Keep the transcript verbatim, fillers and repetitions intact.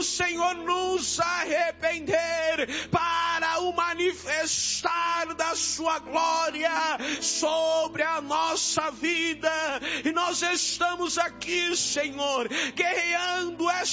Senhor, nos arrepender para o manifestar da sua glória sobre a nossa vida. E nós estamos aqui, Senhor, guerreando esta